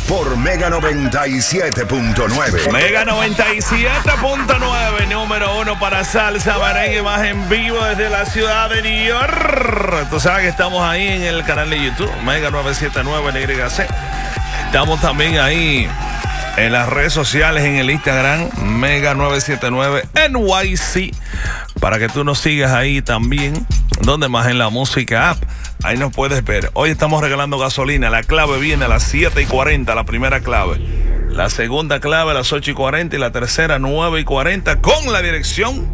por Mega 97.9. Mega 97.9, número 1 para salsa, merengue más en vivo desde la ciudad de New York. Tú sabes que estamos ahí en el canal de YouTube, Mega 979 NYC. Estamos también ahí en las redes sociales, en el Instagram, Mega 979 NYC, para que tú nos sigas ahí también. ¿Dónde más? En la música app. Ahí nos puedes ver. Hoy estamos regalando gasolina. La clave viene a las 7:40, la primera clave. La segunda clave a las 8:40 y la tercera 9:40 con la dirección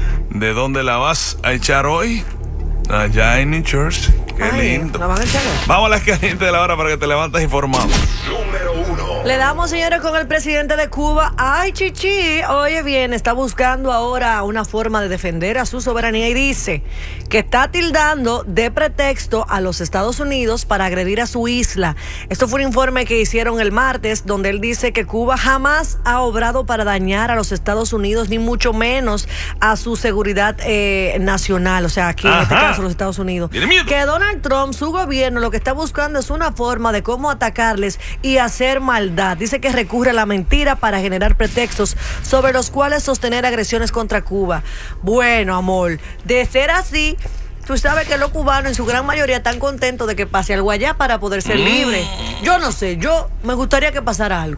de dónde la vas a echar hoy. Allá en New Jersey. Qué lindo. ¿La van a echar? Vamos a las calientes de la hora para que te levantes informado. Número 1. Le damos, señores, con el presidente de Cuba. Ay, chichi. Oye, bien, está buscando ahora una forma de defender a su soberanía y dice que está tildando de pretexto a los Estados Unidos para agredir a su isla. Esto fue un informe que hicieron el martes, donde él dice que Cuba jamás ha obrado para dañar a los Estados Unidos, ni mucho menos a su seguridad nacional. O sea, aquí en este caso los Estados Unidos. Que Donald Trump, su gobierno, lo que está buscando es una forma de cómo atacarles y hacer maldad. Dice que recurre a la mentira para generar pretextos sobre los cuales sostener agresiones contra Cuba. Bueno, amor, de ser así, tú sabes que los cubanos en su gran mayoría están contentos de que pase algo allá para poder ser libres. Yo no sé, yo me gustaría que pasara algo.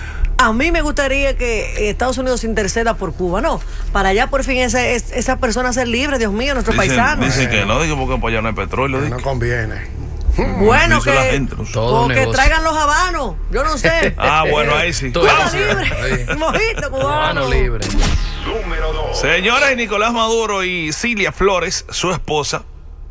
A mí me gustaría que Estados Unidos interceda por Cuba, ¿no? Para allá por fin esa persona ser libre, Dios mío, nuestros paisanos. Dicen que no, digo porque para allá no hay petróleo. No conviene. Bueno, que traigan los habanos, yo no sé. Bueno, ahí sí. Cuba libre, mojito cubano libre. Número 2. Señores, Nicolás Maduro y Cilia Flores, su esposa,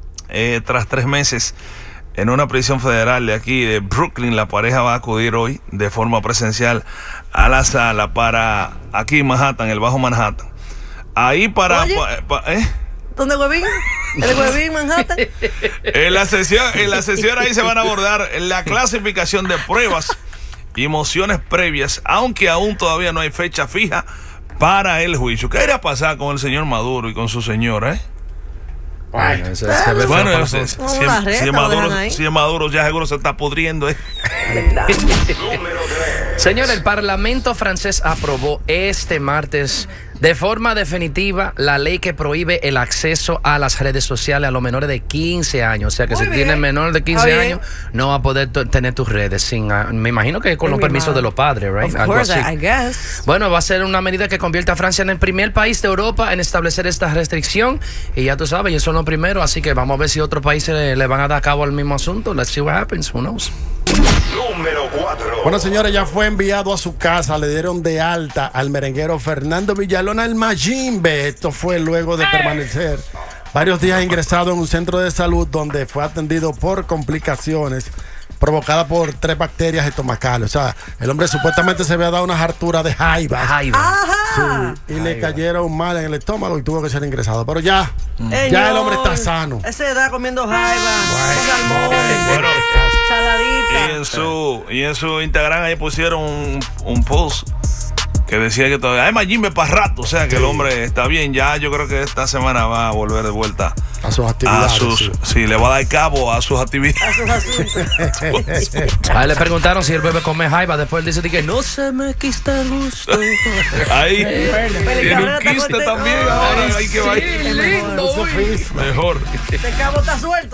tras 3 meses en una prisión federal de aquí de Brooklyn, la pareja va a acudir hoy de forma presencial a la sala para aquí en Manhattan, el Bajo Manhattan. Ahí para... ¿Dónde huevín? ¿El huevín Manhattan? En la sesión ahí se van a abordar la clasificación de pruebas y mociones previas, aunque aún todavía no hay fecha fija para el juicio. ¿Qué irá a pasar con el señor Maduro y con su señora, Bueno, si Maduro ya seguro se está pudriendo. Señor, el Parlamento francés aprobó este martes de forma definitiva la ley que prohíbe el acceso a las redes sociales a los menores de 15 años. O sea que si tienes menor de 15 años, no va a poder tener tus redes sin, me imagino que con los permisos de los padres, right? Of course, I guess. Bueno, va a ser una medida que convierte a Francia en el primer país de Europa en establecer esta restricción. Y ya tú sabes, ellos son los primeros, así que vamos a ver si otros países le van a dar a cabo al mismo asunto. Let's see what happens, who knows. Número 4. Bueno, señores, ya fue enviado a su casa. Le dieron de alta al merenguero Fernando Villalona el Mayimbe. Esto fue luego de permanecer varios días ingresado en un centro de salud donde fue atendido por complicaciones provocadas por 3 bacterias estomacales. O sea, el hombre supuestamente se había dado una hartura de jaiba. Sí, y le cayeron mal en el estómago y tuvo que ser ingresado. Pero ya el hombre está sano. Ese está comiendo jaiba, Bueno, saladita. Y en su Instagram ahí pusieron un post que decía que todavía hay Mayimbe para rato, o sea que el hombre está bien. Ya yo creo que esta semana va a volver de vuelta a sus actividades. Sí, le va a dar cabo a sus actividades. A sus asuntos. A él le preguntaron si el bebé come jaiba. Después él dice que no se me quita el gusto. Ahí tiene un quiste también. Ahora hay que bailar. Lindo, Mejor. Este cabo está suelto.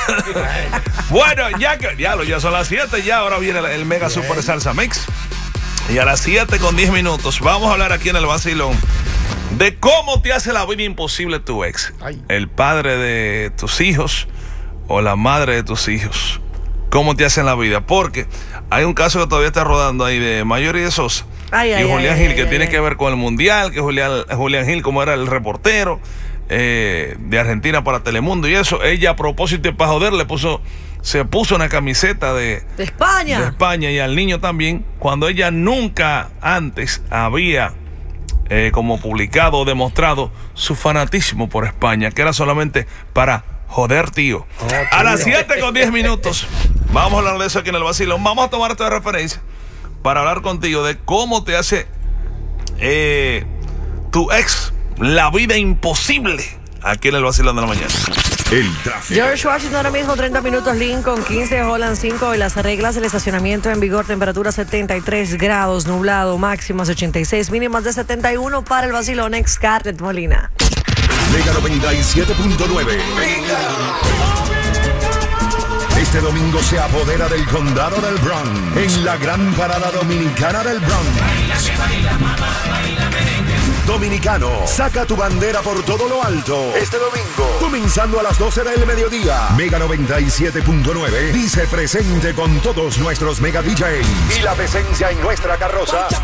Bueno, ya son las 7. Ya ahora viene el Mega Super Salsa Mix. Y a las 7:10 vamos a hablar aquí en el vacilón de cómo te hace la vida imposible tu ex. El padre de tus hijos o la madre de tus hijos. ¿Cómo te hacen la vida? Porque hay un caso que todavía está rodando ahí de Mayuri de Sosa y Julián Gil, que tiene que ver con el Mundial, que Julián Gil, como era el reportero de Argentina para Telemundo y eso, ella a propósito y para joder se puso una camiseta de España y al niño también, cuando ella nunca antes había como publicado o demostrado su fanatismo por España, que era solamente para joder, tío. A las 7:10 vamos a hablar de eso aquí en el vacilón. Vamos a tomar esta referencia para hablar contigo de cómo te hace tu ex la vida imposible aquí en el vacilón de la mañana. El tráfico. George Washington ahora mismo 30 minutos, Lincoln 15, Holland 5 y las reglas del estacionamiento en vigor, temperatura 73 grados, nublado, máximas 86, mínimas de 71 para el vacilón ex Scarlett Molina. Mega 97.9. Este domingo se apodera del condado del Bronx en la gran parada dominicana del Bronx. Dominicano, saca tu bandera por todo lo alto. Este domingo, comenzando a las 12 del mediodía. Mega 97.9 dice presente con todos nuestros Mega DJs y la presencia en nuestra carroza